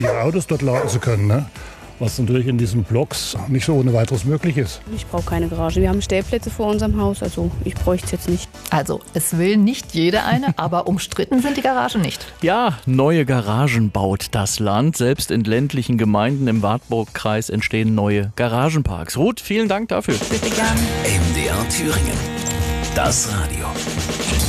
ihre Autos dort laden zu können, ne? Was natürlich in diesen Blocks nicht so ohne weiteres möglich ist. Ich brauche keine Garage. Wir haben Stellplätze vor unserem Haus, also ich bräuchte es jetzt nicht. Also, es will nicht jeder eine, aber umstritten sind die Garagen nicht. Ja, neue Garagen baut das Land. Selbst in ländlichen Gemeinden im Wartburgkreis entstehen neue Garagenparks. Ruth, vielen Dank dafür. Bitte gern. MDR Thüringen. Das Radio.